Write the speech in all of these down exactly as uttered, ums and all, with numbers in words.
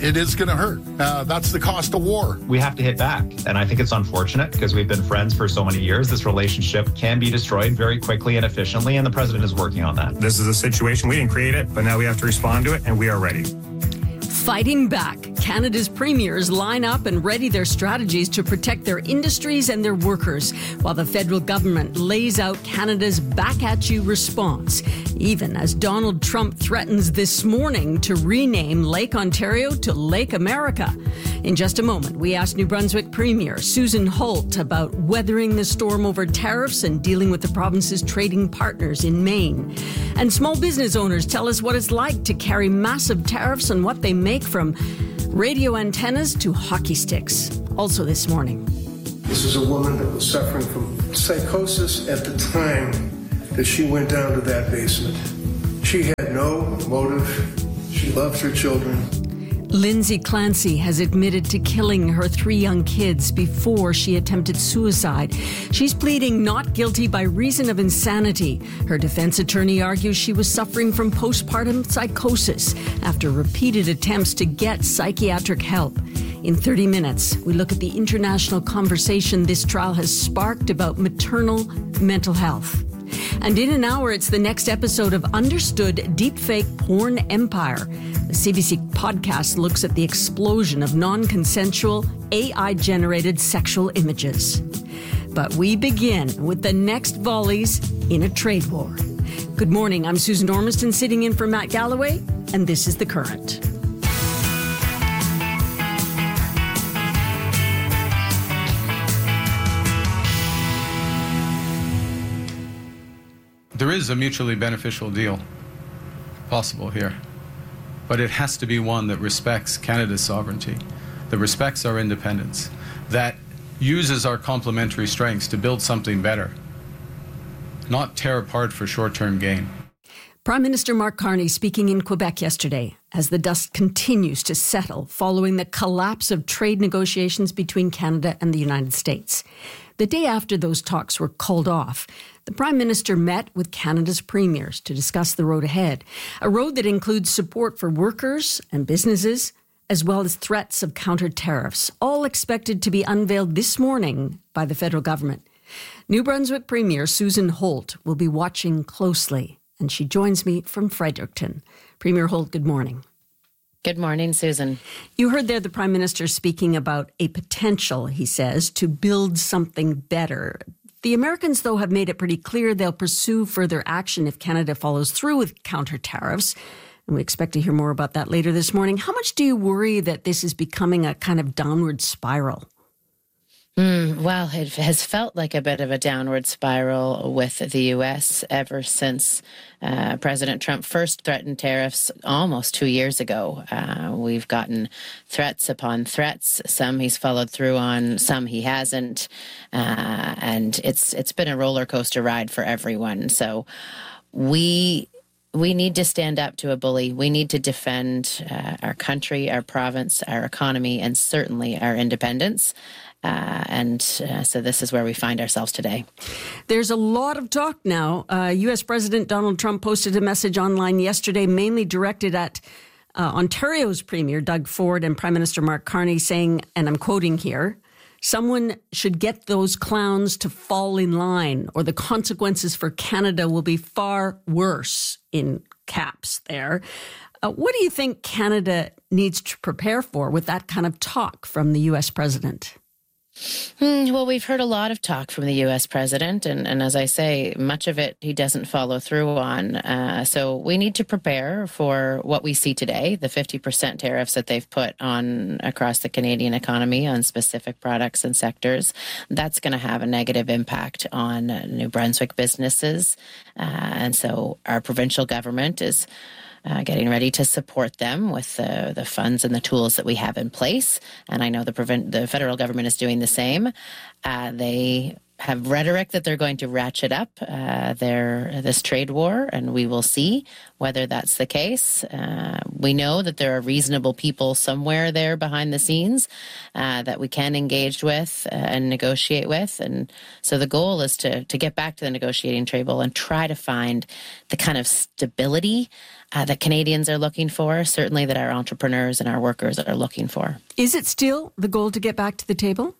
it is going to hurt. Uh, that's the cost of war. We have to hit back. And I think it's unfortunate because we've been friends for so many years. This relationship can be destroyed very quickly and efficiently, and the president is working on that. This is a situation, we didn't create it, but now we have to respond to it, and we are ready. Fighting back. Canada's premiers line up and ready their strategies to protect their industries and their workers, while the federal government lays out Canada's back-at-you response, even as Donald Trump threatens this morning to rename Lake Ontario to Lake America. In just a moment, we ask New Brunswick Premier Susan Holt about weathering the storm over tariffs and dealing with the province's trading partners in Maine. And small business owners tell us what it's like to carry massive tariffs and what they make from radio antennas to hockey sticks. Also this morning. This is a woman that was suffering from psychosis at the time that she went down to that basement. She had no motive. She loved her children. Lindsay Clancy has admitted to killing her three young kids before she attempted suicide. She's pleading not guilty by reason of insanity. Her defense attorney argues she was suffering from postpartum psychosis after repeated attempts to get psychiatric help. In thirty minutes, we look at the international conversation this trial has sparked about maternal mental health. And in an hour, it's the next episode of Understood Deepfake Porn Empire. The C B C podcast looks at the explosion of non-consensual, A I-generated sexual images. But we begin with the next volleys in a trade war. Good morning, I'm Susan Ormiston, sitting in for Matt Galloway, and this is The Current. There is a mutually beneficial deal possible here, but it has to be one that respects Canada's sovereignty, that respects our independence, that uses our complementary strengths to build something better, not tear apart for short-term gain. Prime Minister Mark Carney speaking in Quebec yesterday as the dust continues to settle following the collapse of trade negotiations between Canada and the United States. The day after those talks were called off, the Prime Minister met with Canada's premiers to discuss the road ahead, a road that includes support for workers and businesses, as well as threats of counter tariffs, all expected to be unveiled this morning by the federal government. New Brunswick Premier Susan Holt will be watching closely, and she joins me from Fredericton. Premier Holt, good morning. Good morning, Susan. You heard there the Prime Minister speaking about a potential, he says, to build something better. The Americans, though, have made it pretty clear they'll pursue further action if Canada follows through with counter tariffs. And we expect to hear more about that later this morning. How much do you worry that this is becoming a kind of downward spiral? Mm, well, it has felt like a bit of a downward spiral with the U S ever since uh, President Trump first threatened tariffs almost two years ago. Uh, we've gotten threats upon threats. Some he's followed through on, some he hasn't. Uh, and it's it's been a roller coaster ride for everyone. So we... We need to stand up to a bully. We need to defend uh, our country, our province, our economy, and certainly our independence. Uh, and uh, so this is where we find ourselves today. There's a lot of talk now. Uh, U S President Donald Trump posted a message online yesterday, mainly directed at uh, Ontario's Premier Doug Ford and Prime Minister Mark Carney, saying, and I'm quoting here, "Someone should get those clowns to fall in line, or the consequences for Canada will be far worse," in caps there. Uh, what do you think Canada needs to prepare for with that kind of talk from the U S president? Hmm, well, we've heard a lot of talk from the U S president, and, and as I say, much of it he doesn't follow through on. Uh, so we need to prepare for what we see today, the fifty percent tariffs that they've put on across the Canadian economy on specific products and sectors. That's going to have a negative impact on New Brunswick businesses. Uh, and so our provincial government is Uh, getting ready to support them with uh, the funds and the tools that we have in place. And I know the, prevent- the federal government is doing the same. Uh, they have rhetoric that they're going to ratchet up uh, their this trade war, and we will see whether that's the case. Uh, we know that there are reasonable people somewhere there behind the scenes uh, that we can engage with uh, and negotiate with, and so the goal is to to get back to the negotiating table and try to find the kind of stability uh, that Canadians are looking for, certainly that our entrepreneurs and our workers are looking for. Is it still the goal to get back to the table?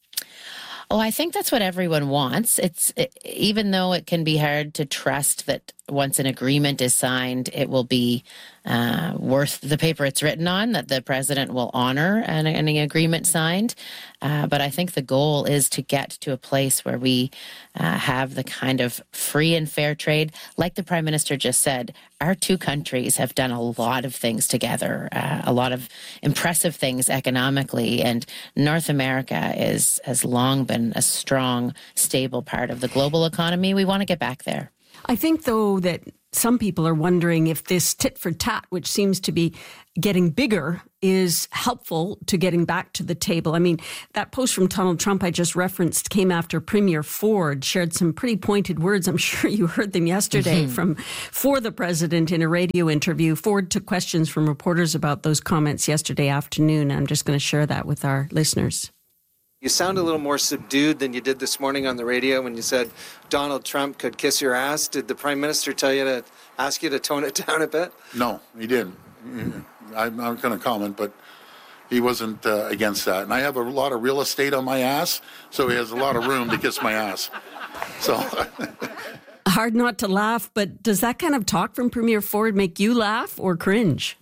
Oh, I think that's what everyone wants. It's it, even though it can be hard to trust that once an agreement is signed, it will be uh, worth the paper it's written on, that the president will honor any, any agreement signed. Uh, but I think the goal is to get to a place where we uh, have the kind of free and fair trade. Like the Prime Minister just said, our two countries have done a lot of things together, uh, a lot of impressive things economically, and North America is has long been a strong, stable part of the global economy. We want to get back there. I think, though, that some people are wondering if this tit for tat, which seems to be getting bigger, is helpful to getting back to the table. I mean, that post from Donald Trump I just referenced came after Premier Ford shared some pretty pointed words. I'm sure you heard them yesterday mm-hmm. from for the president in a radio interview. Ford took questions from reporters about those comments yesterday afternoon. I'm just going to share that with our listeners. You sound a little more subdued than you did this morning on the radio when you said Donald Trump could kiss your ass. Did the Prime Minister tell you to ask you to tone it down a bit? No, he didn't. I'm not going to comment, but he wasn't uh, against that. And I have a lot of real estate on my ass, so he has a lot of room to kiss my ass. So hard not to laugh, but does that kind of talk from Premier Ford make you laugh or cringe?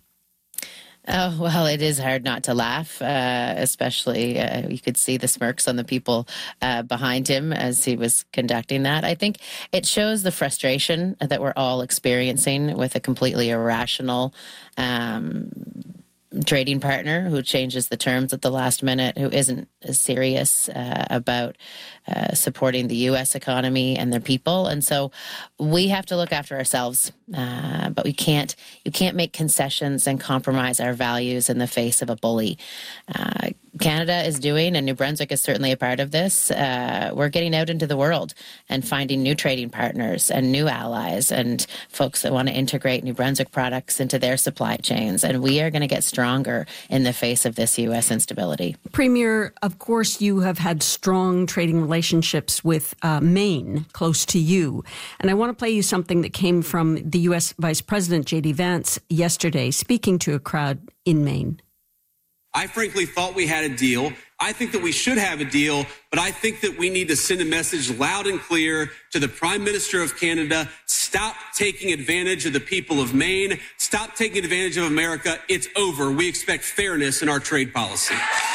Oh, well, it is hard not to laugh, uh, especially uh, you could see the smirks on the people uh, behind him as he was conducting that. I think it shows the frustration that we're all experiencing with a completely irrational um, trading partner who changes the terms at the last minute, who isn't as serious uh, about uh, supporting the U S economy and their people. And so we have to look after ourselves, uh, but we can't, you can't make concessions and compromise our values in the face of a bully. Uh, Canada is doing, and New Brunswick is certainly a part of this. Uh, we're getting out into the world and finding new trading partners and new allies and folks that want to integrate New Brunswick products into their supply chains. And we are going to get stronger in the face of this U S instability. Premier, of course, you have had strong trading relationships with uh, Maine, close to you. And I want to play you something that came from the U S Vice President J D Vance yesterday, speaking to a crowd in Maine. I frankly thought we had a deal. I think that we should have a deal, but I think that we need to send a message loud and clear to the Prime Minister of Canada. Stop taking advantage of the people of Maine. Stop taking advantage of America. It's over. We expect fairness in our trade policy.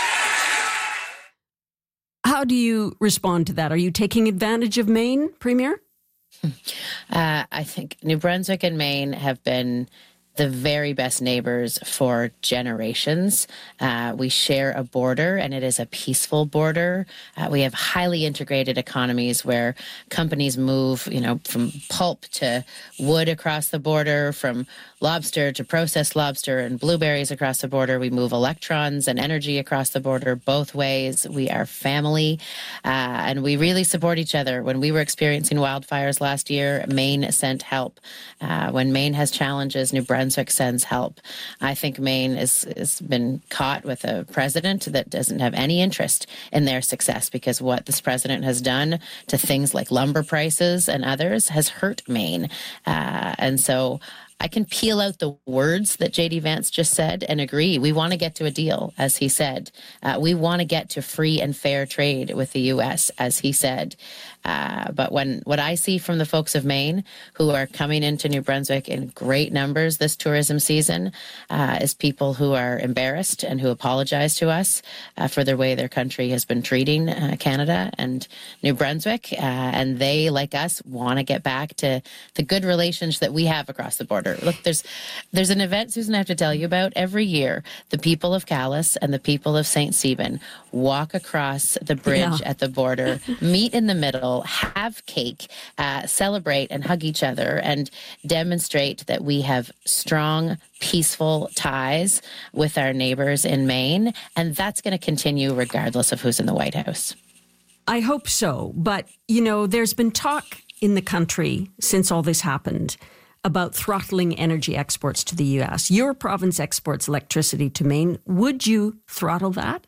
How do you respond to that? Are you taking advantage of Maine, Premier? Uh, I think New Brunswick and Maine have been the very best neighbors for generations. Uh, we share a border, and it is a peaceful border. Uh, we have highly integrated economies where companies move, you know, from pulp to wood across the border, from lobster to processed lobster and blueberries across the border. We move electrons and energy across the border both ways. We are family, uh, and we really support each other. When we were experiencing wildfires last year, Maine sent help. Uh, when Maine has challenges, New Brunswick sends help. I think Maine is, has been caught with a president that doesn't have any interest in their success, because what this president has done to things like lumber prices and others has hurt Maine. Uh, and so I can peel out the words that J D Vance just said and agree. We want to get to a deal, as he said. Uh, we want to get to free and fair trade with the U S, as he said. Uh, but when what I see from the folks of Maine who are coming into New Brunswick in great numbers this tourism season uh, is people who are embarrassed and who apologize to us uh, for the way their country has been treating uh, Canada and New Brunswick. Uh, and they, like us, want to get back to the good relations that we have across the border. Look, there's there's an event, Susan, I have to tell you about. Every year, the people of Calais and the people of Saint Stephen walk across the bridge yeah. at the border, meet in the middle, have cake, uh, celebrate and hug each other, and demonstrate that we have strong, peaceful ties with our neighbors in Maine. And that's going to continue regardless of who's in the White House. I hope so. But, you know, there's been talk in the country since all this happened about throttling energy exports to the U S. Your province exports electricity to Maine. Would you throttle that?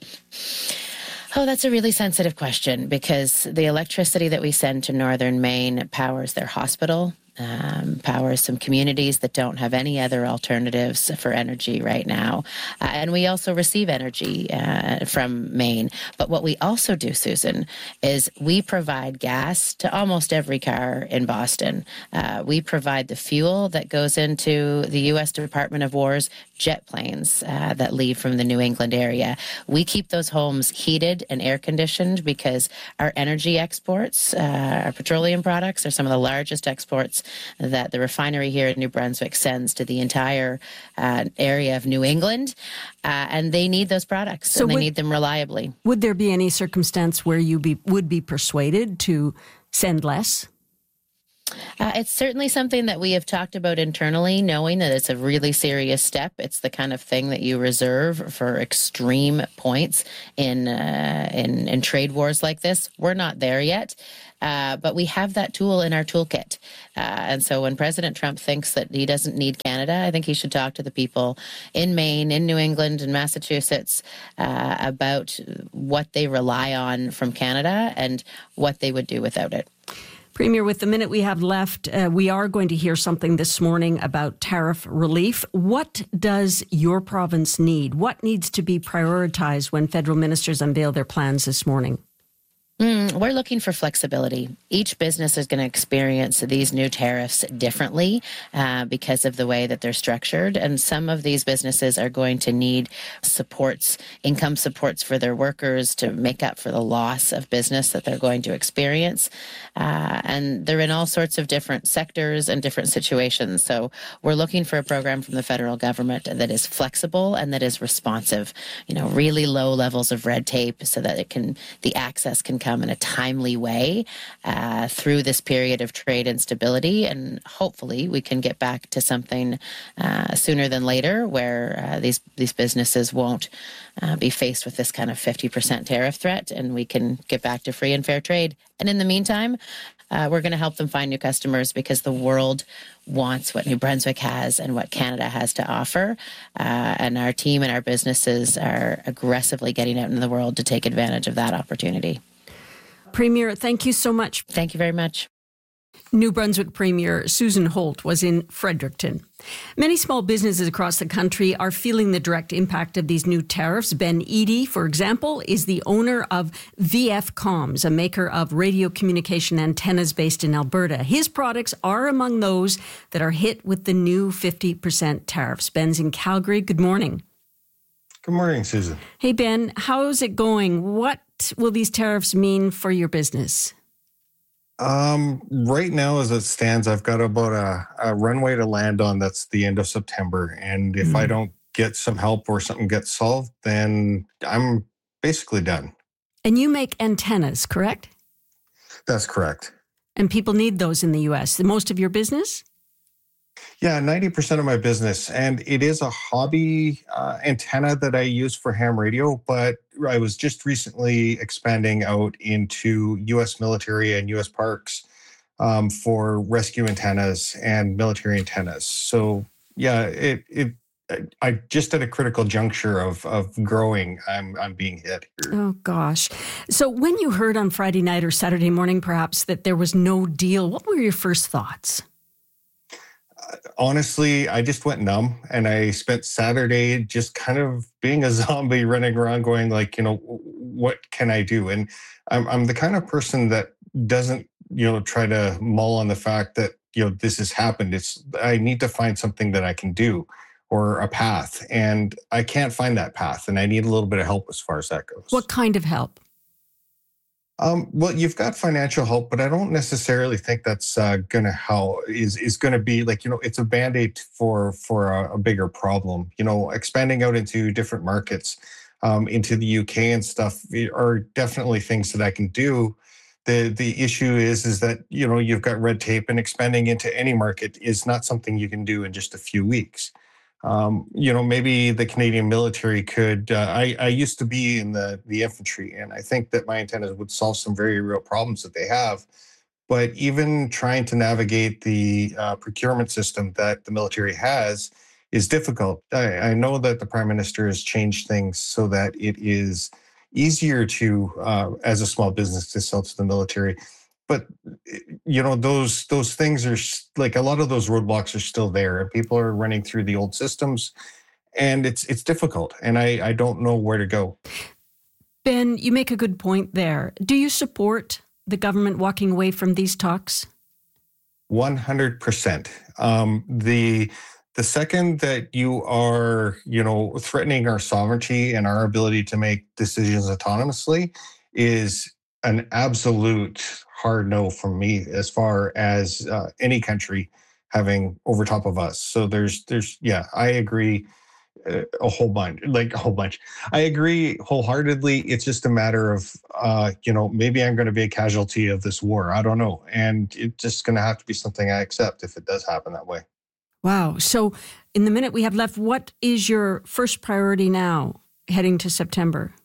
Oh, that's a really sensitive question because the electricity that we send to northern Maine powers their hospital, um, powers some communities that don't have any other alternatives for energy right now. Uh, and we also receive energy uh, from Maine. But what we also do, Susan, is we provide gas to almost every car in Boston. Uh, we provide the fuel that goes into the U S Department of War's jet planes uh, that leave from the New England area. We keep those homes heated and air conditioned because our energy exports, uh, our petroleum products, are some of the largest exports that the refinery here in New Brunswick sends to the entire uh, area of New England. Uh, and they need those products, so and they would, need them reliably. Would there be any circumstance where you be, would be persuaded to send less? Uh, it's certainly something that we have talked about internally, knowing that it's a really serious step. It's the kind of thing that you reserve for extreme points in uh, in, in trade wars like this. We're not there yet, uh, but we have that tool in our toolkit. Uh, and so when President Trump thinks that he doesn't need Canada, I think he should talk to the people in Maine, in New England, and Massachusetts uh, about what they rely on from Canada and what they would do without it. Premier, with the minute we have left, uh, we are going to hear something this morning about tariff relief. What does your province need? What needs to be prioritized when federal ministers unveil their plans this morning? Mm, we're looking for flexibility. Each business is going to experience these new tariffs differently uh, because of the way that they're structured. And some of these businesses are going to need supports, income supports for their workers to make up for the loss of business that they're going to experience. Uh, and they're in all sorts of different sectors and different situations. So we're looking for a program from the federal government that is flexible and that is responsive. You know, really low levels of red tape so that it can, the access can come in a timely way uh, through this period of trade instability. And hopefully we can get back to something uh, sooner than later where uh, these, these businesses won't uh, be faced with this kind of fifty percent tariff threat, and we can get back to free and fair trade. And in the meantime, uh, we're going to help them find new customers because the world wants what New Brunswick has and what Canada has to offer. Uh, and our team and our businesses are aggressively getting out into the world to take advantage of that opportunity. Premier, thank you so much. Thank you very much. New Brunswick Premier Susan Holt was in Fredericton. Many small businesses across the country are feeling the direct impact of these new tariffs. Ben Eady, for example, is the owner of V F Comms, a maker of radio communication antennas based in Alberta. His products are among those that are hit with the new fifty percent tariffs. Ben's in Calgary. Good morning. Good morning, Susan. Hey, Ben, how's it going? What will these tariffs mean for your business? Um, right now, as it stands, I've got about a, a runway to land on that's the end of September. And if mm. I don't get some help or something gets solved, then I'm basically done. And you make antennas, correct? That's correct. And people need those in the U S. Most of your business? Yeah, ninety percent of my business. And it is a hobby uh, antenna that I use for ham radio, but I was just recently expanding out into U S military and U S parks um, for rescue antennas and military antennas. So yeah, it it I just at a critical juncture of of growing, I'm I'm being hit here. Oh gosh. So when you heard on Friday night or Saturday morning perhaps that there was no deal, what were your first thoughts? Honestly, I just went numb, and I spent Saturday just kind of being a zombie running around going like, you know, what can I do? And I'm, I'm the kind of person that doesn't, you know, try to mull on the fact that, you know, this has happened. It's, I need to find something that I can do or a path, and I can't find that path, and I need a little bit of help as far as that goes. What kind of help? Um, well, you've got financial help, but I don't necessarily think that's uh, going to help. Is is going to be like, you know, it's a band-aid for for a, a bigger problem. You know, expanding out into different markets, um, into the U K and stuff are definitely things that I can do. The the issue is is that, you know, you've got red tape, and expanding into any market is not something you can do in just a few weeks. Um, you know, maybe the Canadian military could. Uh, I, I used to be in the, the infantry, and I think that my antennas would solve some very real problems that they have. But even trying to navigate the uh, procurement system that the military has is difficult. I, I know that the Prime Minister has changed things so that it is easier to, uh, as a small business, to sell to the military. But you know, those those things are like a lot of those roadblocks are still there, and people are running through the old systems, and it's it's difficult. And I, I don't know where to go. Ben, you make a good point there. Do you support the government walking away from these talks? one hundred percent. Um, the the second that you are, you know, threatening our sovereignty and our ability to make decisions autonomously is an absolute hard no from me as far as uh, any country having over top of us. So there's, there's, yeah, I agree uh, a whole bunch, like a whole bunch. I agree wholeheartedly. It's just a matter of, uh, you know, maybe I'm going to be a casualty of this war. I don't know. And it's just going to have to be something I accept if it does happen that way. Wow. So in the minute we have left, what is your first priority now heading to September?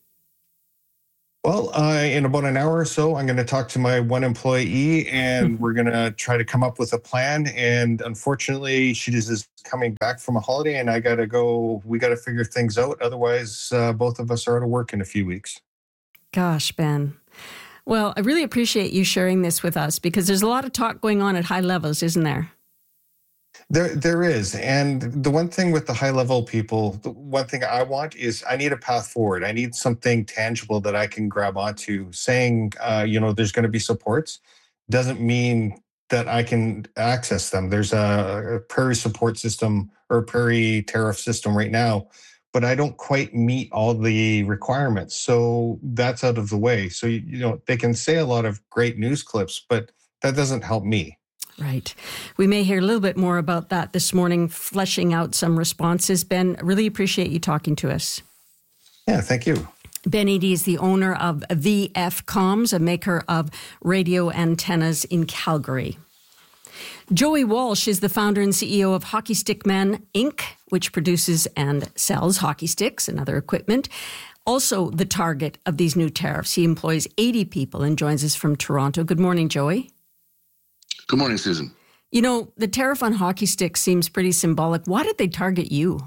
Well, uh, in about an hour or so, I'm going to talk to my one employee, and we're going to try to come up with a plan. And unfortunately, she just is coming back from a holiday, and I got to go. We got to figure things out. Otherwise, uh, both of us are out of work in a few weeks. Gosh, Ben. Well, I really appreciate you sharing this with us, because there's a lot of talk going on at high levels, isn't there? There, there is. And the one thing with the high level people, the one thing I want is I need a path forward. I need something tangible that I can grab onto. Saying, uh, you know, there's going to be supports doesn't mean that I can access them. There's a, a prairie support system or a prairie tariff system right now, but I don't quite meet all the requirements. So that's out of the way. So, you, you know, they can say a lot of great news clips, but that doesn't help me. Right. We may hear a little bit more about that this morning, fleshing out some responses. Ben, really appreciate you talking to us. Yeah, thank you. Ben Eadie is the owner of V F Comms, a maker of radio antennas in Calgary. Joey Walsh is the founder and C E O of Hockey Stick Man, Incorporated, which produces and sells hockey sticks and other equipment. Also the target of these new tariffs. He employs eighty people and joins us from Toronto. Good morning, Joey. Good morning, Susan. You know, the tariff on hockey sticks seems pretty symbolic. Why did they target you?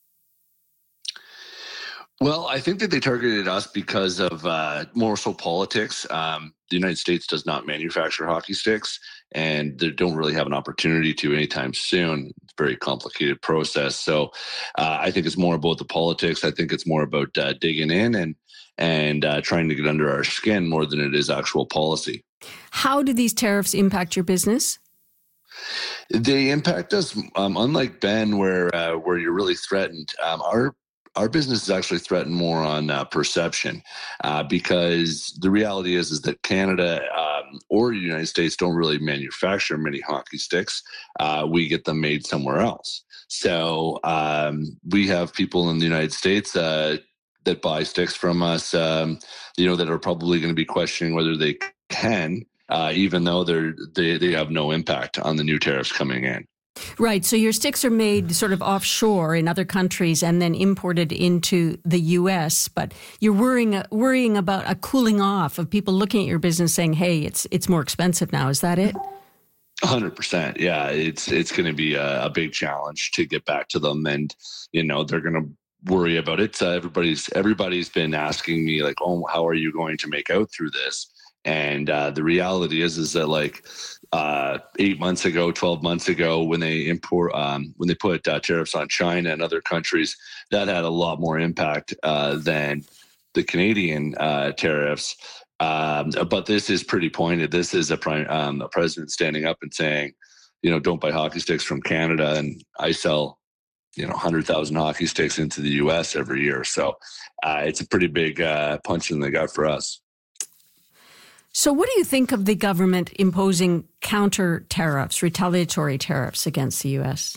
Well, I think that they targeted us because of uh, more so politics. Um, the United States does not manufacture hockey sticks, and they don't really have an opportunity to anytime soon. It's a very complicated process. So uh, I think it's more about the politics. I think it's more about uh, digging in and, and uh, trying to get under our skin more than it is actual policy. How do these tariffs impact your business? They impact us, um, unlike Ben, where uh, where you're really threatened. Um, our our business is actually threatened more on uh, perception, uh, because the reality is is that Canada um, or the United States don't really manufacture many hockey sticks. Uh, we get them made somewhere else. So um, we have people in the United States uh, that buy sticks from us, um, you know, that are probably going to be questioning whether they can, uh, even though they're, they they have no impact on the new tariffs coming in. Right. So your sticks are made sort of offshore in other countries and then imported into the U S. But you're worrying worrying about a cooling off of people looking at your business saying, "Hey, it's it's more expensive now." Is that it? one hundred percent. Yeah, it's it's going to be a, a big challenge to get back to them, and you know they're going to worry about it. Uh, everybody's everybody's been asking me like, "Oh, how are you going to make out through this?" And uh, the reality is, is that like uh, eight months ago, twelve months ago, when they import, um, when they put uh, tariffs on China and other countries, that had a lot more impact uh, than the Canadian uh, tariffs. Um, but this is pretty pointed. This is a, prime, um, a president standing up and saying, you know, don't buy hockey sticks from Canada, and I sell, you know, one hundred thousand hockey sticks into the U S every year. So uh, it's a pretty big uh, punch in the gut for us. So what do you think of the government imposing counter tariffs, retaliatory tariffs against the U S?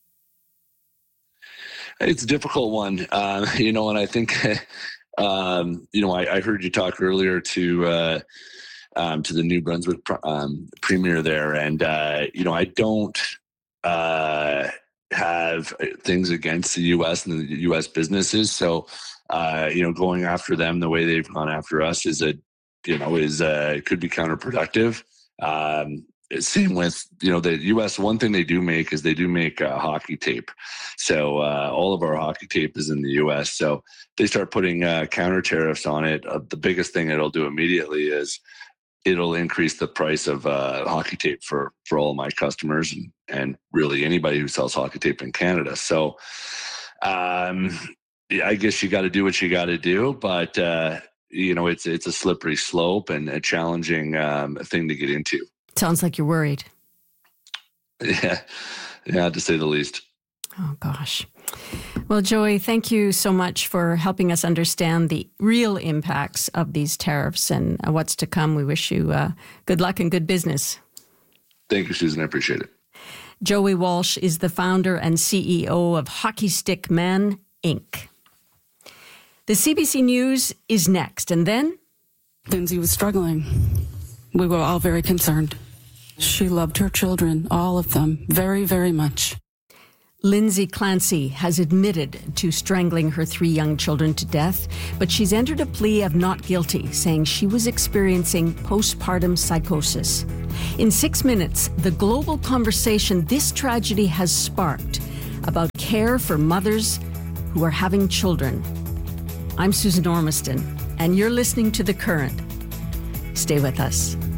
It's a difficult one, uh, you know, and I think, um, you know, I, I heard you talk earlier to uh, um, to the New Brunswick um, premier there, and uh, you know, I don't, uh, have things against the U S and the U S businesses. So, uh, you know, going after them the way they've gone after us is a, you know, is uh, could be counterproductive. Um, same with, you know, the U S, one thing they do make is they do make uh, hockey tape. So uh, all of our hockey tape is in the U S. So they start putting uh, counter tariffs on it. Uh, the biggest thing it'll do immediately is it'll increase the price of uh, hockey tape for, for all of my customers and, and really anybody who sells hockey tape in Canada. So um, yeah, I guess you got to do what you got to do, but uh, you know, it's, it's a slippery slope and a challenging um, thing to get into. Sounds like you're worried. Yeah, yeah, to say the least. Oh, gosh. Well, Joey, thank you so much for helping us understand the real impacts of these tariffs and what's to come. We wish you uh, good luck and good business. Thank you, Susan. I appreciate it. Joey Walsh is the founder and C E O of Hockey Stick Man, Incorporated. The C B C News is next, and then... Lindsay was struggling. We were all very concerned. She loved her children, all of them, very, very much. Lindsay Clancy has admitted to strangling her three young children to death, but she's entered a plea of not guilty, saying she was experiencing postpartum psychosis. In six minutes, the global conversation this tragedy has sparked about care for mothers who are having children. I'm Susan Ormiston, and you're listening to The Current. Stay with us.